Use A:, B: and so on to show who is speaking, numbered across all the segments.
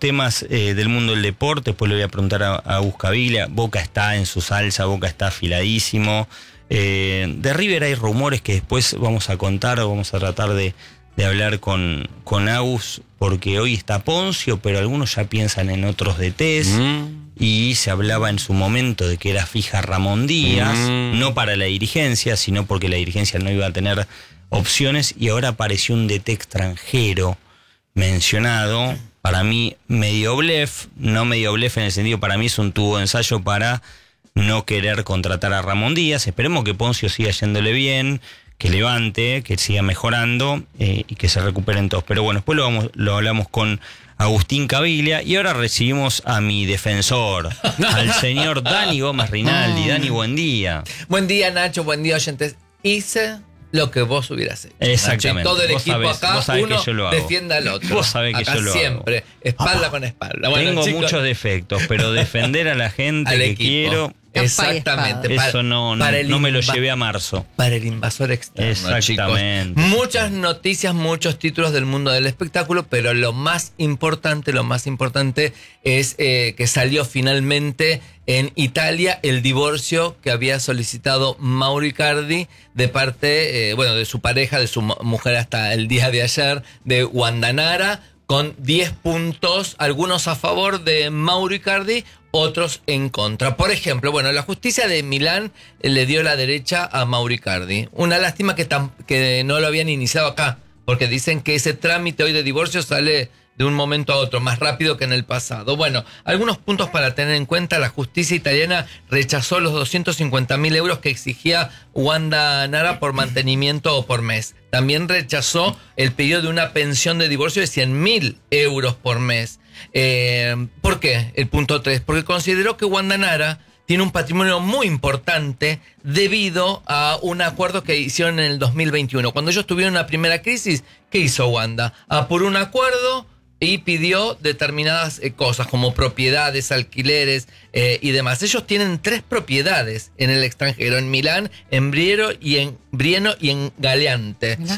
A: temas del mundo del deporte. Después le voy a preguntar a Gus Caviglia. Boca está en su salsa, Boca está afiladísimo. De River hay rumores que después vamos a contar, vamos a tratar de hablar con Agus, porque hoy está Poncio, pero algunos ya piensan en otros DTs. Y se hablaba en su momento de que era fija Ramón Díaz, no para la dirigencia, sino porque la dirigencia no iba a tener opciones, y ahora apareció un DT extranjero mencionado. Para mí medio blef, no medio blef en el sentido, para mí es un tubo de ensayo para no querer contratar a Ramón Díaz. Esperemos que Poncio siga yéndole bien, que levante, que siga mejorando y que se recuperen todos. Pero bueno, después lo hablamos con Agustín Caviglia, y ahora recibimos a mi defensor, al señor Dani Gómez Rinaldi. Dani, buen día.
B: Buen día, Nacho, buen día, oyentes. Hice lo que vos hubieras hecho.
A: Exactamente.
B: Nacho, y todo el equipo
A: vos
B: acá,
A: sabés
B: uno
A: que yo lo hago.
B: defienda al otro.
A: Vos sabés que
B: acá
A: yo lo
B: siempre,
A: hago.
B: espalda con espalda. Bueno,
A: tengo
B: chicos,
A: muchos defectos, pero defender a la gente
B: al
A: que
B: equipo.
A: quiero...
B: Exactamente.
A: Eso no me lo llevé a marzo.
B: Para el invasor externo,
A: Exactamente.
B: chicos. Muchas noticias, muchos títulos del mundo del espectáculo, pero lo más importante es que salió finalmente en Italia el divorcio que había solicitado Mauro Icardi de parte, de su pareja, de su mujer hasta el día de ayer, de Wanda Nara, con 10 puntos, algunos a favor de Mauro Icardi, otros en contra. Por ejemplo, la justicia de Milán le dio la derecha a Mauro Icardi. Una lástima que no lo habían iniciado acá, porque dicen que ese trámite hoy de divorcio sale de un momento a otro, más rápido que en el pasado. Bueno, algunos puntos para tener en cuenta. La justicia italiana rechazó los 250.000 euros que exigía Wanda Nara por mantenimiento o por mes. También rechazó el pedido de una pensión de divorcio de 100.000 euros por mes. ¿Por qué? El punto 3. Porque consideró que Wanda Nara tiene un patrimonio muy importante debido a un acuerdo que hicieron en el 2021. Cuando ellos tuvieron una primera crisis, ¿qué hizo Wanda? Apuró un acuerdo y pidió determinadas cosas como propiedades, alquileres y demás. Ellos tienen 3 propiedades en el extranjero, en Milán, en Brieno y en Galeante.
A: Sí.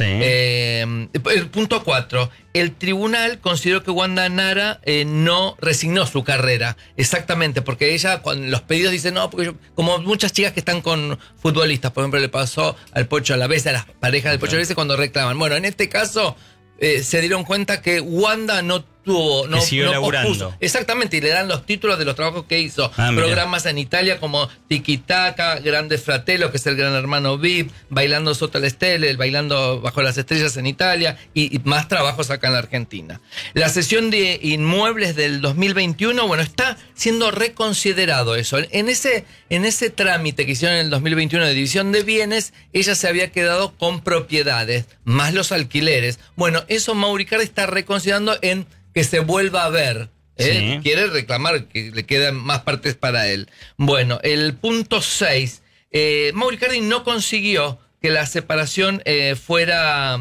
B: El punto 4. El tribunal consideró que Wanda Nara no resignó su carrera. Exactamente, porque ella con los pedidos dice, no, porque como muchas chicas que están con futbolistas, por ejemplo, le pasó al Pocho Alavés, a las parejas del Pocho Alavés cuando reclaman. Bueno, en este caso se dieron cuenta que Wanda no
A: siguió laburando.
B: pospuso. Exactamente, y le dan los títulos de los trabajos que hizo. Programas en Italia como Tiki Taka, Grande Fratello, que es el Gran Hermano VIP, Bailando Sotto le Stelle, el Bailando Bajo las Estrellas en Italia, y más trabajos acá en la Argentina. La cesión de inmuebles del 2021, está siendo reconsiderado eso. En ese trámite que hicieron en el 2021 de división de bienes, ella se había quedado con propiedades, más los alquileres. Eso Mauro Icardi está reconsiderando en que se vuelva a ver.
A: Sí.
B: Quiere reclamar que le quedan más partes para él. El punto 6. Mauro Icardi no consiguió que la separación fuera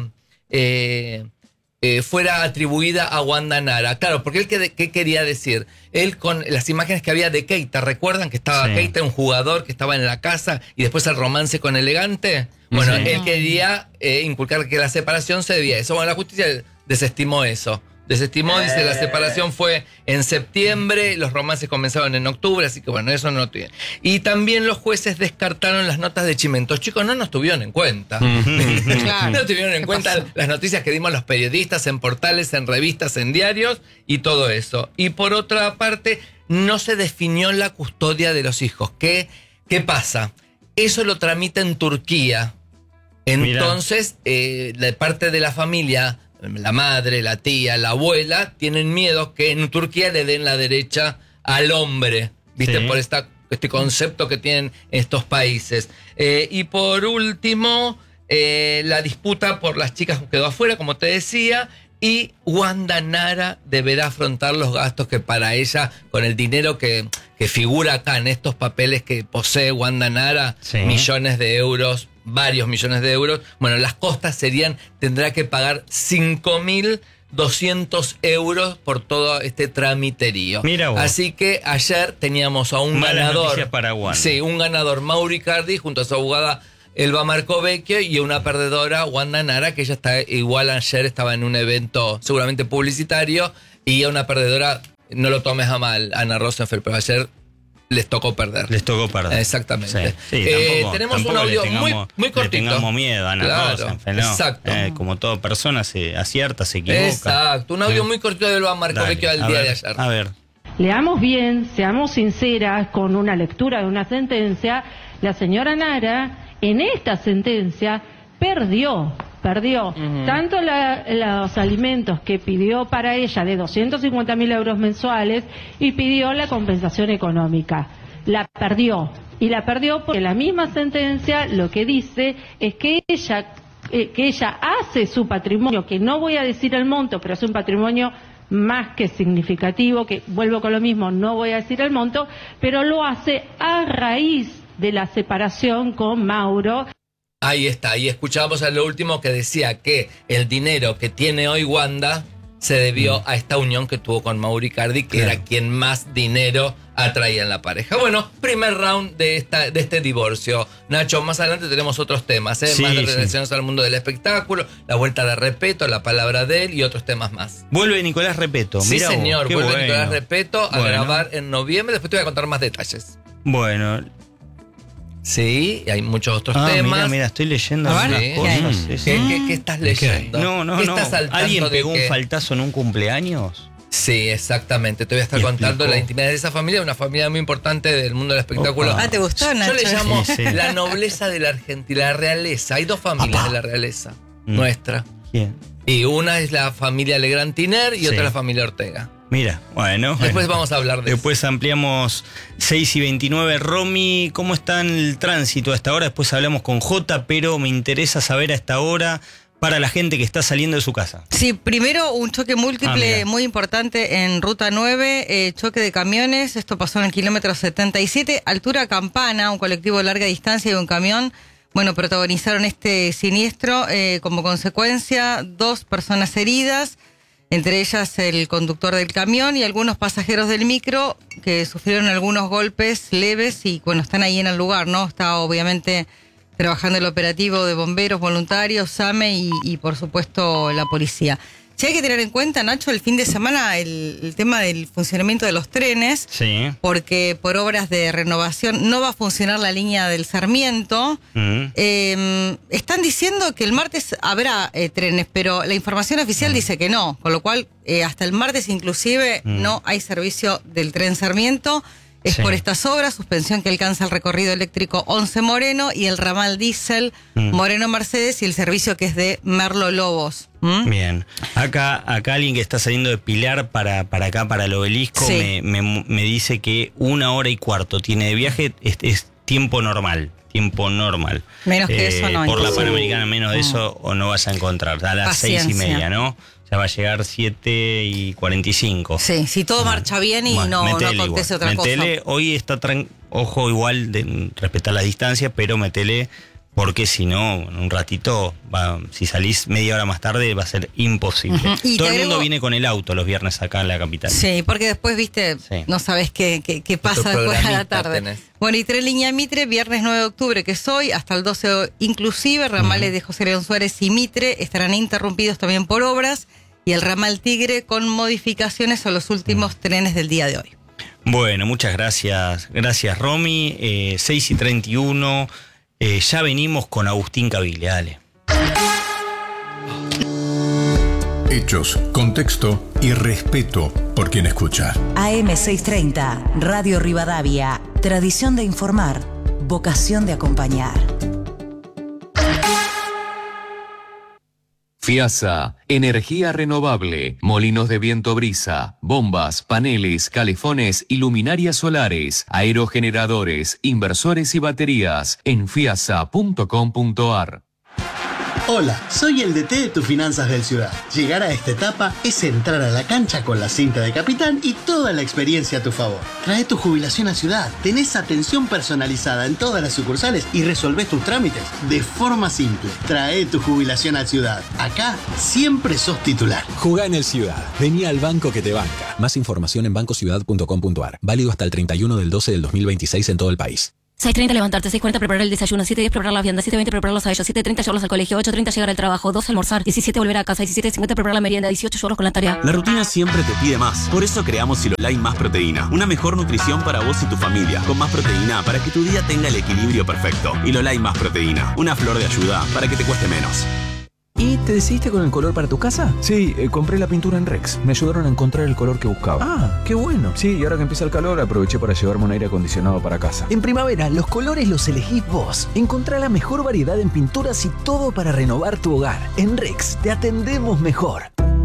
B: atribuida a Wanda Nara. Claro, porque él, ¿qué quería decir? Él con las imágenes que había de Keita, ¿recuerdan que estaba Keita, un jugador que estaba en la casa, y después el romance con Elegante? Él quería inculcar que la separación se debía a eso. La justicia desestimó eso. Dice, la separación fue en septiembre, los romances comenzaron en octubre, así que eso no lo tiene. Y también los jueces descartaron las notas de Chimentos. Chicos, no nos tuvieron en cuenta.
C: Claro.
B: No tuvieron en cuenta las noticias que dimos los periodistas en portales, en revistas, en diarios y todo eso. Y por otra parte, no se definió la custodia de los hijos. ¿Qué pasa? Eso lo tramita en Turquía. Entonces, de parte de la familia, la madre, la tía, la abuela, tienen miedo que en Turquía le den la derecha al hombre, ¿viste? Por este concepto que tienen estos países. Y por último, la disputa por las chicas quedó afuera, como te decía, y Wanda Nara deberá afrontar los gastos que para ella, con el dinero que figura acá en estos papeles que posee Wanda Nara, millones de euros, varios millones de euros. Las costas tendrá que pagar 5.200 euros por todo este tramiterío.
A: Mira vos.
B: Así que ayer teníamos a un ganador.
A: Para Wanda.
B: Sí, un ganador, Mauro Icardi, junto a su abogada Elba Marcovecchio, y una perdedora, Wanda Nara, que ella está igual ayer, estaba en un evento seguramente publicitario, y una perdedora no lo tomes a mal, Ana Rosenfeld, pero ayer les tocó perder. Exactamente.
A: Sí,
B: tenemos un audio muy cortito.
A: Le tengamos miedo a Ana Rosenfeld, ¿no?
B: Exacto.
A: Como toda persona se acierta, se equivoca.
B: Exacto. Un audio muy cortito de Luan Marcovecchio del día de ayer.
A: A ver.
C: Leamos bien, seamos sinceras con una lectura de una sentencia. La señora Nara, en esta sentencia, perdió tanto los alimentos que pidió para ella de 250.000 euros mensuales y pidió la compensación económica. La perdió, y la perdió porque la misma sentencia lo que dice es que ella hace su patrimonio, que no voy a decir el monto, pero es un patrimonio más que significativo, que vuelvo con lo mismo, no voy a decir el monto, pero lo hace a raíz de la separación con Mauro.
B: Ahí está, y escuchábamos a lo último que decía que el dinero que tiene hoy Wanda se debió a esta unión que tuvo con Mauro Icardi, que era quien más dinero atraía en la pareja. Bueno, primer round de este divorcio. Nacho, más adelante tenemos otros temas, más relacionados al mundo del espectáculo, la vuelta de Repetto, la palabra de él y otros temas más.
A: Vuelve Nicolás Repetto.
B: Sí,
A: mirá
B: señor,
A: vos,
B: vuelve Nicolás Repetto a grabar en noviembre. Después te voy a contar más detalles.
A: Bueno.
B: Sí, hay muchos otros temas.
A: Mira, estoy leyendo algunas cosas.
B: ¿Qué estás leyendo?
A: No. ¿Alguien pegó un faltazo en un cumpleaños?
B: Sí, exactamente. Te voy a estar contando la intimidad de esa familia, una familia muy importante del mundo del espectáculo.
D: ¿te gustó, Nacho?
B: Yo le llamo la nobleza de la Argentina, la realeza. Hay dos familias de la realeza, nuestra.
A: ¿Quién?
B: Y una es la familia Legrand Tiner y otra la familia Ortega.
A: Mira, bueno.
B: Después vamos a hablar de eso.
A: Después ampliamos 6:29. Romy, ¿cómo está el tránsito a esta hora? Después hablamos con Jota, pero me interesa saber a esta hora para la gente que está saliendo de su casa.
D: Sí, primero un choque múltiple muy importante en Ruta 9, choque de camiones. Esto pasó en el kilómetro 77, altura Campana, un colectivo de larga distancia y un camión. Protagonizaron este siniestro. Como consecuencia, 2 personas heridas, entre ellas el conductor del camión y algunos pasajeros del micro que sufrieron algunos golpes leves y están ahí en el lugar, ¿no? Está obviamente trabajando el operativo de bomberos voluntarios, SAME y por supuesto la policía. Sí hay que tener en cuenta, Nacho, el fin de semana el tema del funcionamiento de los trenes, porque por obras de renovación no va a funcionar la línea del Sarmiento. Están diciendo que el martes habrá trenes, pero la información oficial dice que no, con lo cual hasta el martes inclusive no hay servicio del tren Sarmiento. Es por estas obras, suspensión que alcanza el recorrido eléctrico 11 Moreno y el ramal diésel Moreno Mercedes y el servicio que es de Merlo Lobos.
A: Bien. Acá alguien que está saliendo de Pilar para acá, para el Obelisco, me dice que 1 hora y cuarto tiene de viaje, es tiempo normal.
D: Menos que eso no.
A: Por la Panamericana, menos de eso o no vas a encontrar. A las 6:30, ¿no? Ya va a llegar 7:45.
D: Sí, si todo marcha bien y no acontece otra cosa.
A: Hoy está ojo igual de respetar la distancia, pero metele porque si no, en un ratito, si salís media hora más tarde va a ser imposible. Todo el mundo viene con el auto los viernes acá en la capital.
D: Sí, porque después, no sabés qué pasa después a la tarde. Tenés. Bueno, y tren línea Mitre, viernes 9 de octubre, que es hoy, hasta el 12 inclusive, ramales de José León Suárez y Mitre estarán interrumpidos también por obras, y el ramal Tigre con modificaciones son los últimos trenes del día de hoy.
A: Bueno, muchas gracias. Gracias, Romy. 6:31. Ya venimos con Agustín Cavile, dale.
E: Hechos, contexto y respeto por quien escucha.
F: AM630, Radio Rivadavia, tradición de informar, vocación de acompañar.
G: FIASA, energía renovable, molinos de viento brisa, bombas, paneles, calefones y luminarias solares, aerogeneradores, inversores y baterías en fiasa.com.ar.
H: Hola, soy el DT de tus finanzas del Ciudad. Llegar a esta etapa es entrar a la cancha con la cinta de capitán y toda la experiencia a tu favor. Trae tu jubilación a Ciudad, tenés atención personalizada en todas las sucursales y resolvés tus trámites de forma simple. Trae tu jubilación a Ciudad. Acá siempre sos titular.
I: Jugá en el Ciudad. Vení al banco que te banca. Más información en bancociudad.com.ar. Válido hasta el 31 del 12 del 2026 en todo el país.
J: 6:30 levantarte, 6:40 preparar el desayuno, 7:10 preparar la vianda, 7:20 prepararlos a ellos, 7:30 llevarlos al colegio, 8:30 llegar al trabajo, 2 almorzar, 17 volver a casa, 17:50 preparar la merienda, 18 llevarlos con la tarea.
K: La rutina siempre te pide más. Por eso creamos Silolai Más Proteína. Una mejor nutrición para vos y tu familia. Con más proteína para que tu día tenga el equilibrio perfecto. Silolai Más Proteína. Una flor de ayuda para que te cueste menos.
L: ¿Y te decidiste con el color para tu casa?
M: Sí, compré la pintura en Rex. Me ayudaron a encontrar el color que buscaba.
L: Ah, qué bueno.
M: Sí, y ahora que empieza el calor, aproveché para llevarme un aire acondicionado para casa.
L: En primavera, los colores los elegís vos. Encontrá la mejor variedad en pinturas y todo para renovar tu hogar. En Rex, te atendemos mejor.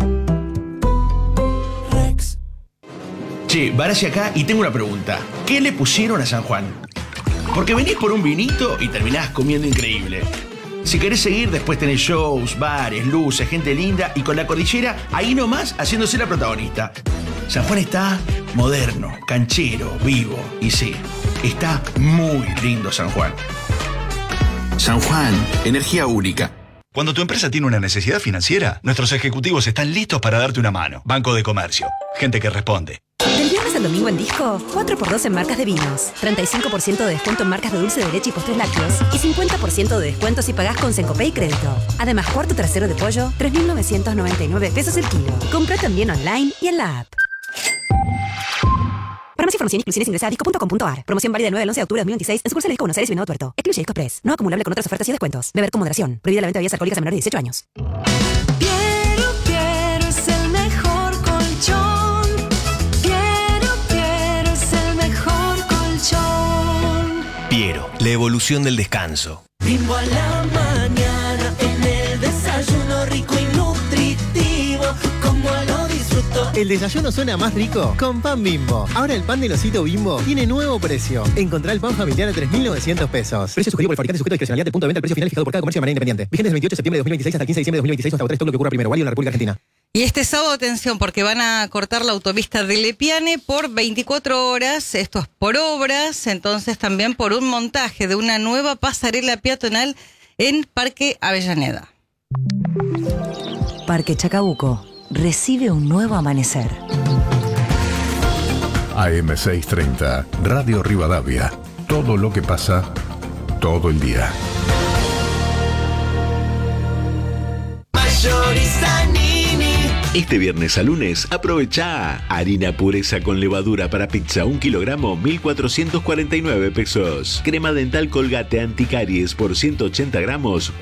N: Rex. Che, Barassi acá y tengo una pregunta. ¿Qué le pusieron a San Juan? Porque venís por un vinito y terminás comiendo increíble. Si querés seguir, después tenés shows, bares, luces, gente linda y con la cordillera ahí nomás haciéndose la protagonista. San Juan está moderno, canchero, vivo y sí, está muy lindo San Juan.
O: San Juan, energía única.
P: Cuando tu empresa tiene una necesidad financiera, nuestros ejecutivos están listos para darte una mano. Banco de Comercio, gente que responde.
Q: Del viernes al domingo en Disco, 4x2 en marcas de vinos, 35% de descuento en marcas de dulce de leche y postres lácteos y 50% de descuento si pagás con Sencopay y crédito. Además, cuarto trasero de pollo, 3.999 pesos el kilo. Compra también online y en la app. Para más información y exclusiones ingresa a disco.com.ar. Promoción válida del 9 al 11 de octubre de 2026 en sucursales Disco Buenos Aires y Venado Tuerto. Excluye Disco Express. No acumulable con otras ofertas y descuentos. Beber con moderación. Prohibida la venta de bebidas alcohólicas a menores de 18 años.
R: Piero es el mejor colchón. Piero es el mejor colchón.
S: Piero, la evolución del descanso.
R: Bimbo a la mañana en el desayuno rico y nutritivo. Como lo disfruto.
T: El desayuno suena más rico con pan Bimbo. Ahora el pan del osito Bimbo tiene nuevo precio. Encontrá el pan familiar a 3.900 pesos. Precio sugerido por el fabricante sujeto a discrecionalidad del punto de venta al precio final fijado por cada comercio de manera independiente. Vigente del 28 de septiembre de 2026 hasta el 15 de diciembre de 2026 hasta agotar todo lo que ocurra primero. Válido en la República Argentina.
D: Y este sábado, atención, porque van a cortar la autopista de Lepiane por 24 horas. Esto es por obras, entonces también por un montaje de una nueva pasarela peatonal en Parque Avellaneda.
F: Parque Chacabuco recibe un nuevo amanecer.
E: AM630, Radio Rivadavia. Todo lo que pasa, todo el día.
S: Este viernes a lunes, aprovecha harina pureza con levadura para pizza 1 kilogramo, 1.449 pesos. Crema dental Colgate anticaries por 180 gramos,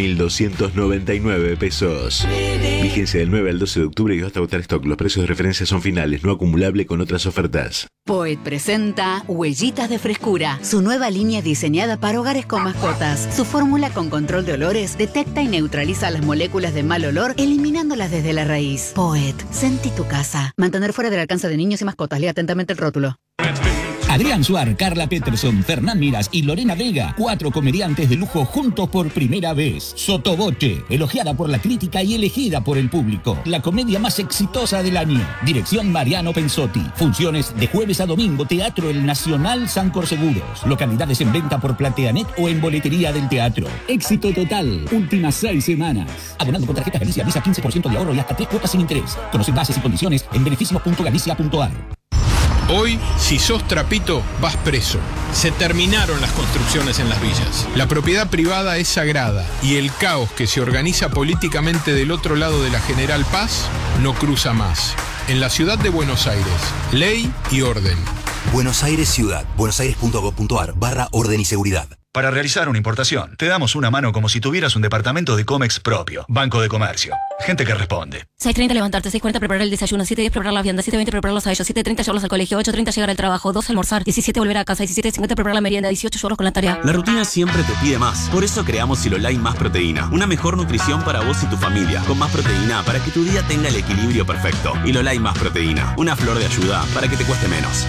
S: 4.299 pesos. Vigencia del 9 al 12 de octubre y hasta agotar stock. Los precios de referencia son finales, no acumulable con otras ofertas.
U: Poet presenta Huellitas de Frescura, su nueva línea diseñada para hogares con mascotas. Su fórmula con control de olores detecta y neutraliza las moléculas de mal olor, eliminándolas desde la raíz. Poet, sentí tu casa. Mantener fuera del alcance de niños y mascotas. Lea atentamente el rótulo.
V: Adrián Suar, Carla Peterson, Fernán Miras y Lorena Vega, 4 comediantes de lujo juntos por primera vez. Sotoboche, elogiada por la crítica y elegida por el público. La comedia más exitosa del año. Dirección Mariano Pensotti. Funciones de jueves a domingo, Teatro El Nacional Sancor Seguros. Localidades en venta por Plateanet o en boletería del teatro. Éxito total. Últimas 6 semanas. Abonando con tarjeta Galicia Visa 15% de ahorro y hasta 3 cuotas sin interés. Conoce bases y condiciones en beneficios.galicia.ar.
W: Hoy, si sos trapito, vas preso. Se terminaron las construcciones en las villas. La propiedad privada es sagrada y el caos que se organiza políticamente del otro lado de la General Paz no cruza más. En la ciudad de Buenos Aires, ley y orden.
S: Buenos Aires Ciudad. buenosaires.gov.ar/orden y seguridad.
P: Para realizar una importación, te damos una mano como si tuvieras un departamento de Comex propio. Banco de Comercio. Gente que responde.
J: 6:30 levantarte, 6:40 preparar el desayuno, 7:10 preparar la vianda, 7:20 prepararlos a ellos, 7:30 llevarlos al colegio, 8:30 llegar al trabajo, 2 almorzar, 17 volver a casa, 17:50 preparar la merienda, 18 llevarlos con la tarea.
K: La rutina siempre te pide más. Por eso creamos Silolai Más Proteína. Una mejor nutrición para vos y tu familia. Con más proteína para que tu día tenga el equilibrio perfecto. Silolai Más Proteína. Una flor de ayuda para que te cueste menos.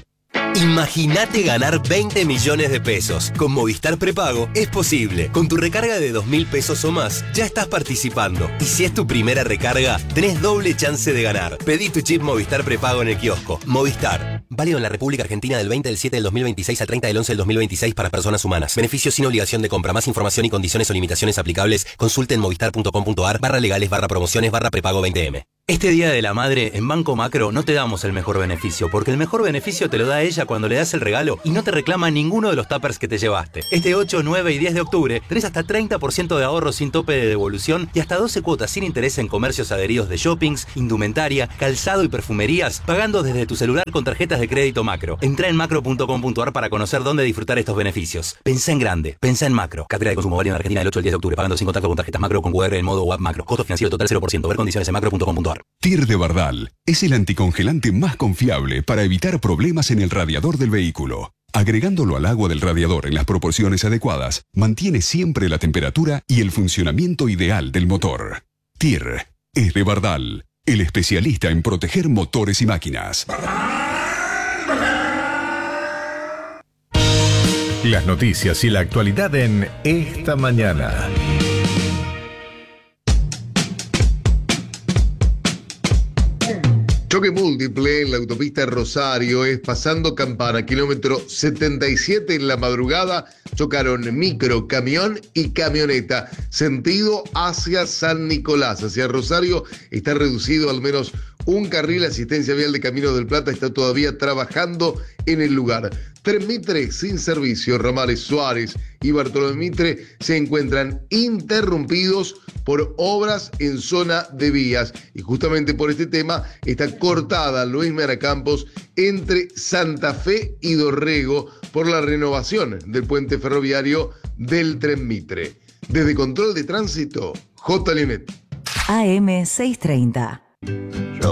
S: Imagínate ganar 20 millones de pesos. Con Movistar Prepago es posible. Con tu recarga de 2.000 pesos o más, ya estás participando. Y si es tu primera recarga, tenés doble chance de ganar. Pedí tu chip Movistar Prepago en el kiosco. Movistar. Válido en la República Argentina del 20 del 7 del 2026 al 30 del 11 del 2026 para personas humanas. Beneficio sin obligación de compra. Más información y condiciones o limitaciones aplicables. Consulte en movistar.com.ar/legales/promociones/prepago 20M.
A: Este Día de la Madre, en Banco Macro no te damos el mejor beneficio, porque el mejor beneficio te lo da ella cuando le das el regalo y no te reclama ninguno de los tuppers que te llevaste. Este 8, 9 y 10 de octubre tenés hasta 30% de ahorro sin tope de devolución y hasta 12 cuotas sin interés en comercios adheridos de shoppings, indumentaria, calzado y perfumerías, pagando desde tu celular con tarjetas de crédito Macro. Entrá en macro.com.ar para conocer dónde disfrutar estos beneficios. Pensá en grande, pensá en Macro. Cartera de consumo válida en Argentina del 8 al 10 de octubre, pagando sin contacto con tarjetas Macro con QR en modo web Macro. Costo financiero total 0%. Ver condiciones en macro.com.ar.
B: TIR de Bardal es el anticongelante más confiable para evitar problemas en el radiador del vehículo. Agregándolo al agua del radiador en las proporciones adecuadas, mantiene siempre la temperatura y el funcionamiento ideal del motor. TIR es de Bardal, el especialista en proteger motores y máquinas.
E: Las noticias y la actualidad en Esta Mañana.
C: Choque múltiple en la autopista Rosario, es pasando Campana, kilómetro 77 en la madrugada. Chocaron micro, camión y camioneta, sentido hacia San Nicolás. Hacia Rosario está reducido al menos un carril. Asistencia Vial de Camino del Plata está todavía trabajando en el lugar. Tren Mitre sin servicio. Ramales Suárez y Bartolomé Mitre se encuentran interrumpidos por obras en zona de vías. Y justamente por este tema está cortada Luis Mera Campos entre Santa Fe y Dorrego por la renovación del puente ferroviario del Tren Mitre. Desde Control de Tránsito, J. Linet.
F: AM 630.